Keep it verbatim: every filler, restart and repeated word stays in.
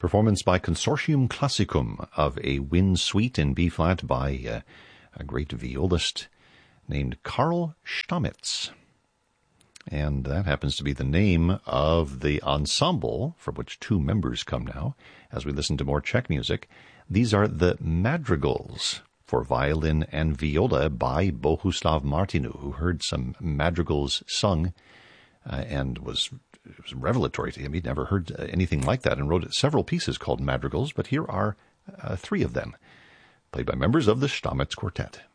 Performance by Consortium Classicum of a Wind Suite in B-flat by uh, a great violist named Karl Stamitz. And that happens to be the name of the ensemble from which two members come now as we listen to more Czech music. These are the Madrigals for violin and viola by Bohuslav Martinu, who heard some madrigals sung uh, and was, it was revelatory to him. He'd never heard uh, anything like that and wrote several pieces called madrigals, but here are uh, three of them, played by members of the Stamitz Quartet.